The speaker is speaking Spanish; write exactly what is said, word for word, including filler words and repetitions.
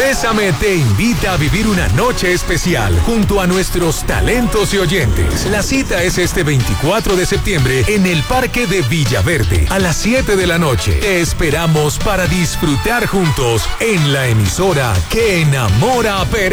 Bésame te invita a vivir una noche especial junto a nuestros talentos y oyentes. La cita es este veinticuatro de septiembre en el Parque de Villaverde a las siete de la noche. Te esperamos para disfrutar juntos en la emisora que enamora a Pérez.